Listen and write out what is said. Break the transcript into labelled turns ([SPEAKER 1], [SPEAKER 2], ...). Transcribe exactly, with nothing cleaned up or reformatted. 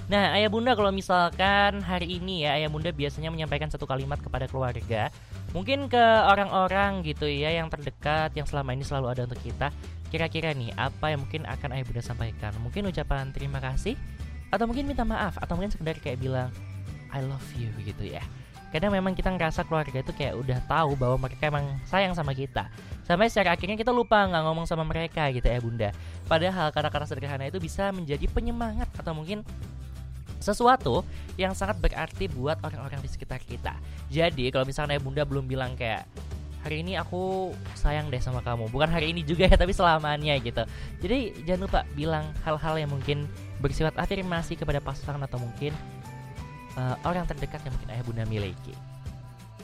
[SPEAKER 1] Nah, ayah bunda kalau misalkan hari ini ya, ayah bunda biasanya menyampaikan satu kalimat kepada keluarga, mungkin ke orang-orang gitu ya yang terdekat, yang selama ini selalu ada untuk kita. Kira-kira nih, apa yang mungkin akan ayah bunda sampaikan? Mungkin ucapan terima kasih, atau mungkin minta maaf, atau mungkin sekedar kayak bilang I love you gitu ya. Kadang memang kita ngerasa keluarga itu kayak udah tahu bahwa mereka emang sayang sama kita, sampai secara akhirnya kita lupa nggak ngomong sama mereka gitu ya bunda. Padahal kata-kata sederhana itu bisa menjadi penyemangat atau mungkin sesuatu yang sangat berarti buat orang-orang di sekitar kita. Jadi kalau misalnya bunda belum bilang kayak hari ini aku sayang deh sama kamu, bukan hari ini juga ya tapi selamanya gitu. Jadi jangan lupa bilang hal-hal yang mungkin bersifat afirmasi kepada pasangan atau mungkin uh, orang terdekat yang mungkin ayah bunda miliki.